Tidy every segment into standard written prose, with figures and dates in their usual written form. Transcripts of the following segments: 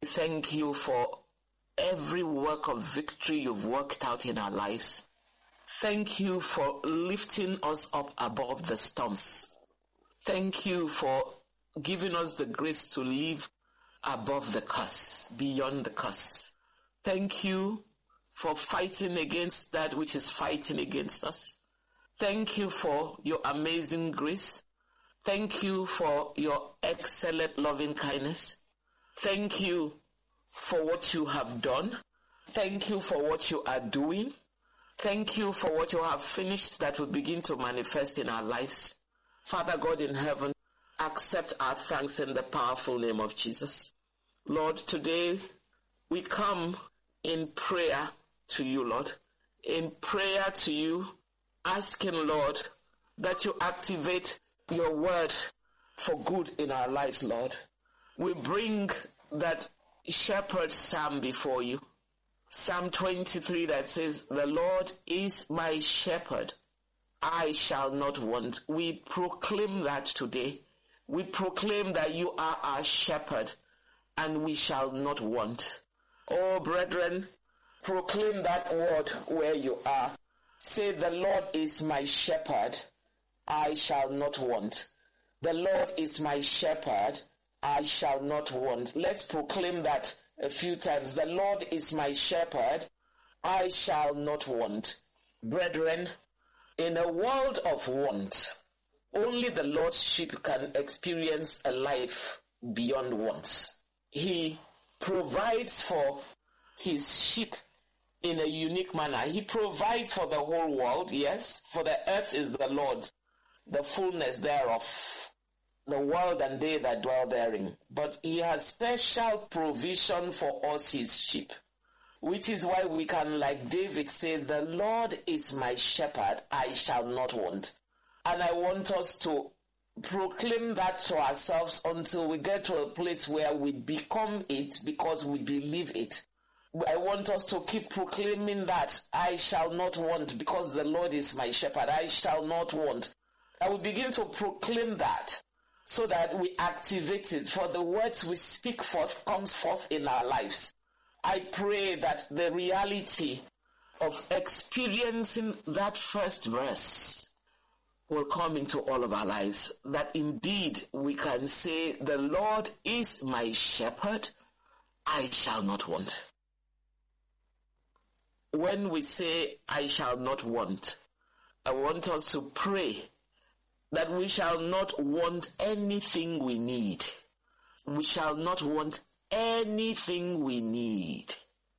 Thank you for every work of victory you've worked out in our lives. Thank you for lifting us up above the storms. Thank you for giving us the grace to live above the curse, beyond the curse. Thank you for fighting against that which is fighting against us. Thank you for your amazing grace. Thank you for your excellent loving kindness. Thank you for what you have done. Thank you for what you are doing. Thank you for what you have finished that will begin to manifest in our lives. Father God in heaven, accept our thanks in the powerful name of Jesus. Lord, today we come in prayer to you, Lord. In prayer to you, asking, Lord, that you activate your word for good in our lives, Lord. We bring that shepherd psalm before you. Psalm 23 that says, the Lord is my shepherd, I shall not want. We proclaim that today. We proclaim that you are our shepherd and we shall not want. Oh, brethren, proclaim that word where you are. Say, the Lord is my shepherd, I shall not want. The Lord is my shepherd, I shall not want. Let's proclaim that a few times. The Lord is my shepherd, I shall not want. Brethren, in a world of want, only the Lord's sheep can experience a life beyond wants. He provides for his sheep in a unique manner. He provides for the whole world, yes, for the earth is the Lord's, the fullness thereof, the world and they that dwell therein. But he has special provision for us, his sheep, which is why we can, like David, say, the Lord is my shepherd, I shall not want. And I want us to proclaim that to ourselves until we get to a place where we become it because we believe it. I want us to keep proclaiming that I shall not want because the Lord is my shepherd, I shall not want. I will begin to proclaim that so that we activate it, for the words we speak forth comes forth in our lives. I pray that the reality of experiencing that first verse will come into all of our lives, that indeed we can say, the Lord is my shepherd, I shall not want. When we say, I shall not want, I want us to pray that we shall not want anything we need. We shall not want anything we need.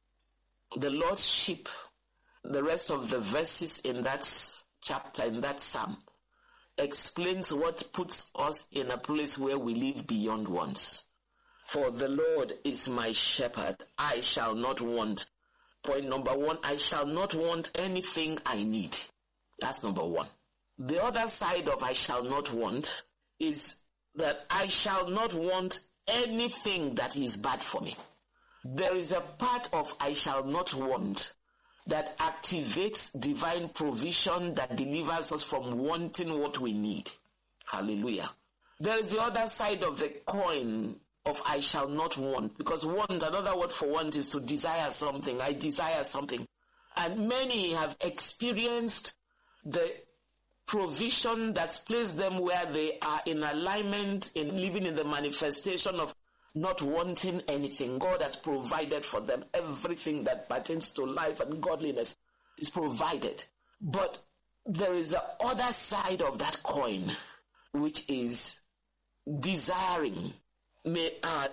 The Lord's sheep, the rest of the verses in that chapter, in that psalm, explains what puts us in a place where we live beyond wants. For the Lord is my shepherd, I shall not want. Point number one, I shall not want anything I need. That's number one. The other side of I shall not want is that I shall not want anything that is bad for me. There is a part of I shall not want that activates divine provision that delivers us from wanting what we need. Hallelujah. There is the other side of the coin of I shall not want, because want, another word for want is to desire something. I desire something. And many have experienced the provision that's placed them where they are in alignment, in living in the manifestation of not wanting anything. God has provided for them everything that pertains to life and godliness is provided. But there is the other side of that coin, which is desiring. May our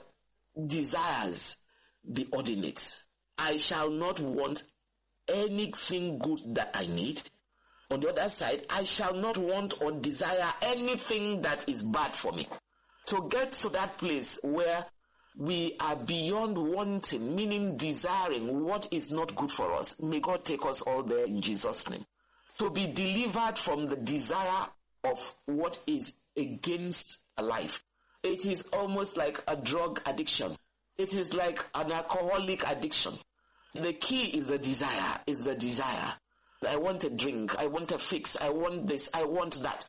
desires be ordinate. I shall not want anything good that I need. On the other side, I shall not want or desire anything that is bad for me. To get to that place where we are beyond wanting, meaning desiring what is not good for us, may God take us all there in Jesus' name. To be delivered from the desire of what is against a life. It is almost like a drug addiction. It is like an alcoholic addiction. The key is the desire, I want a drink, I want a fix, I want this, I want that.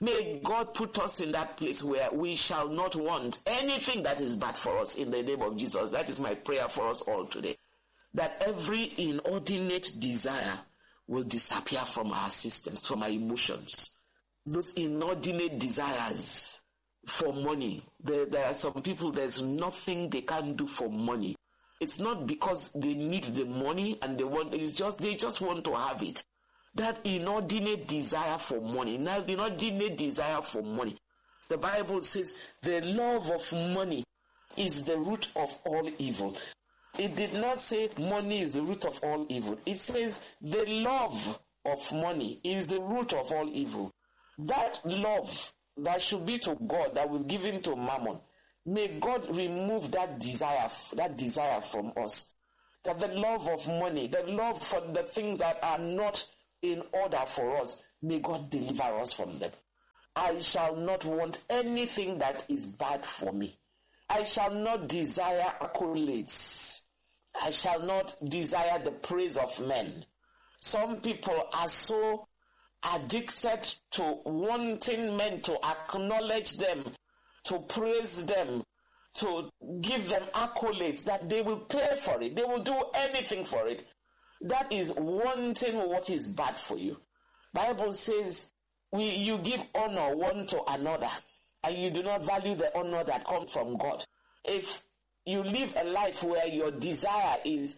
May God put us in that place where we shall not want anything that is bad for us in the name of Jesus. That is my prayer for us all today. That every inordinate desire will disappear from our systems, from our emotions. Those inordinate desires for money. There are some people, there's nothing they can do for money. It's not because they need the money and they just want to have it. That inordinate desire for money. Now, the inordinate desire for money. The Bible says the love of money is the root of all evil. It did not say money is the root of all evil. It says the love of money is the root of all evil. That love that should be to God, that was given to Mammon, may God remove that desire from us. That the love of money, the love for the things that are not in order for us, may God deliver us from them. I shall not want anything that is bad for me. I shall not desire accolades. I shall not desire the praise of men. Some people are so addicted to wanting men to acknowledge them, to praise them, to give them accolades, that they will pay for it. They will do anything for it. That is wanting what is bad for you. Bible says you give honor one to another, and you do not value the honor that comes from God. If you live a life where your desire is,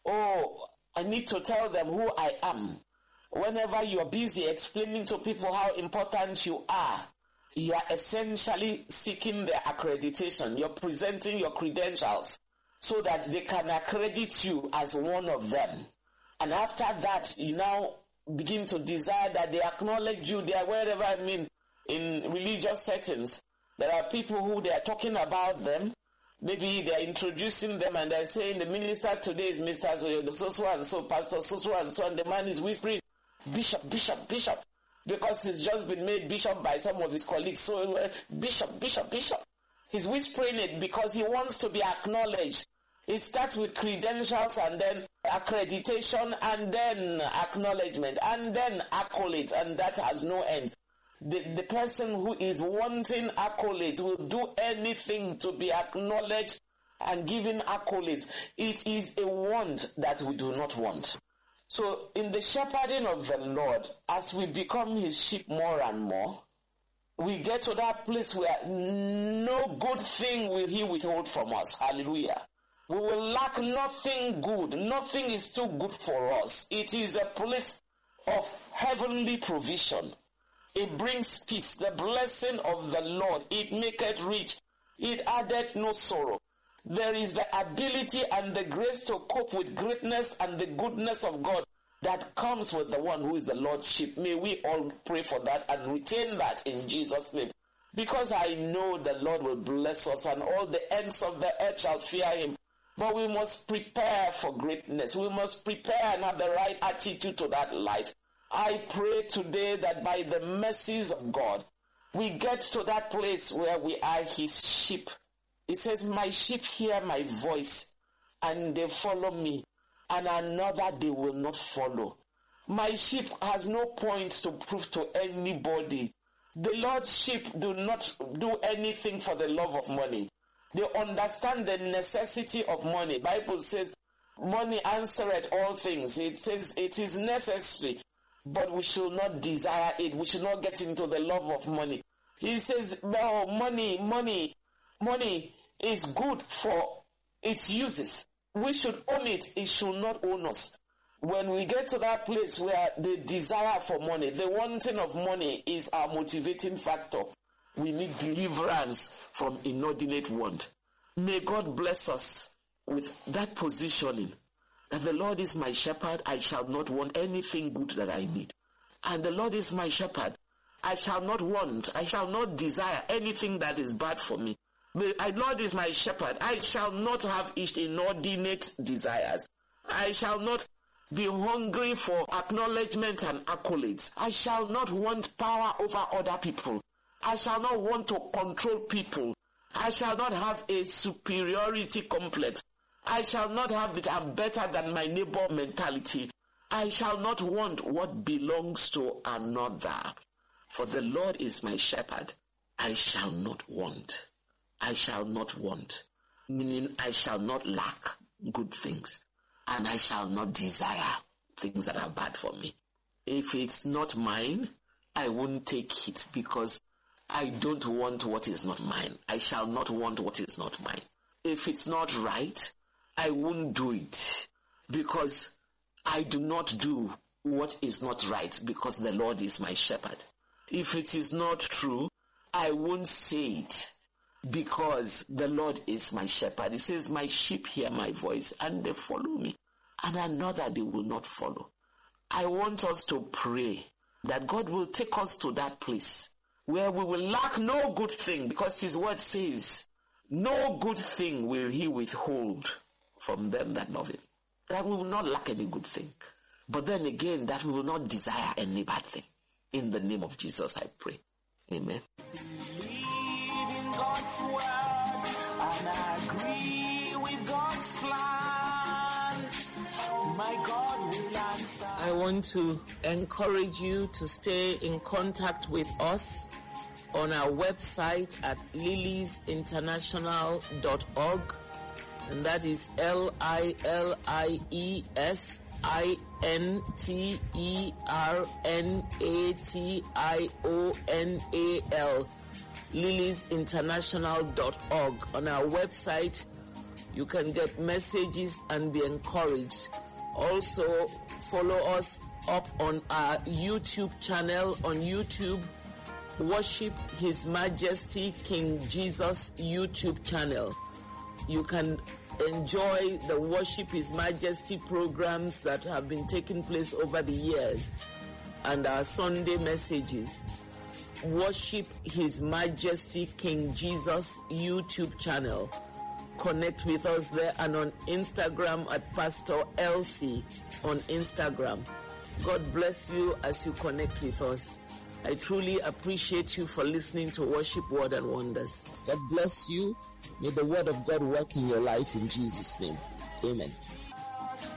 I need to tell them who I am. Whenever you're busy explaining to people how important you are essentially seeking their accreditation. You're presenting your credentials so that they can accredit you as one of them. And after that, you now begin to desire that they acknowledge you there, wherever, in religious settings. There are people who they are talking about them. Maybe they are introducing them and they're saying the minister today is Mr. So and so, Pastor so and so, and the man is whispering, Bishop, Bishop, Bishop, because he's just been made bishop by some of his colleagues. So, Bishop, Bishop, Bishop. He's whispering it because he wants to be acknowledged. It starts with credentials and then accreditation and then acknowledgement and then accolades, and that has no end. The person who is wanting accolades will do anything to be acknowledged and given accolades. It is a want that we do not want. So in the shepherding of the Lord, as we become his sheep more and more, we get to that place where no good thing will he withhold from us. Hallelujah. We will lack nothing good. Nothing is too good for us. It is a place of heavenly provision. It brings peace. The blessing of the Lord, it maketh rich. It addeth no sorrow. There is the ability and the grace to cope with greatness and the goodness of God that comes with the one who is the Lordship. May we all pray for that and retain that in Jesus' name. Because I know the Lord will bless us and all the ends of the earth shall fear him. But we must prepare for greatness. We must prepare and have the right attitude to that life. I pray today that by the mercies of God, we get to that place where we are his sheep. It says, my sheep hear my voice and they follow me, and another they will not follow. My sheep has no point to prove to anybody. The Lord's sheep do not do anything for the love of money. They understand the necessity of money. Bible says, money answereth all things. It says it is necessary, but we should not desire it. We should not get into the love of money. He says, no, money is good for its uses. We should own it. It should not own us. When we get to that place where the desire for money, the wanting of money is our motivating factor, we need deliverance from inordinate want. May God bless us with that positioning, that the Lord is my shepherd, I shall not want anything good that I need. And the Lord is my shepherd, I shall not want, I shall not desire anything that is bad for me. The Lord is my shepherd, I shall not have inordinate desires. I shall not be hungry for acknowledgement and accolades. I shall not want power over other people. I shall not want to control people. I shall not have a superiority complex. I shall not have it, I'm better than my neighbor mentality. I shall not want what belongs to another. For the Lord is my shepherd, I shall not want. I shall not want. Meaning I shall not lack good things. And I shall not desire things that are bad for me. If it's not mine, I won't take it because I don't want what is not mine. I shall not want what is not mine. If it's not right, I won't do it because I do not do what is not right because the Lord is my shepherd. If it is not true, I won't say it because the Lord is my shepherd. He says, my sheep hear my voice and they follow me, and another they will not follow. I want us to pray that God will take us to that place where we will lack no good thing, because his word says, no good thing will he withhold from them that love him. That we will not lack any good thing. But then again, that we will not desire any bad thing. In the name of Jesus, I pray. Amen. Believe in God's word and agree with God's plan. My God will answer. I want to encourage you to stay in contact with us on our website at liliesinternational.org, and that is LILIESINTERNATIONAL, liliesinternational.org. On our website, you can get messages and be encouraged. Also, follow us up on our YouTube channel. On YouTube, Worship His Majesty King Jesus YouTube channel. You can enjoy the Worship His Majesty programs that have been taking place over the years and our Sunday messages. Worship His Majesty King Jesus YouTube channel. Connect with us there, and on Instagram at Pastor Elsie on Instagram. God bless you as you connect with us. I truly appreciate you for listening to Worship Word and Wonders. God bless you. May the word of God work in your life in Jesus' name. Amen.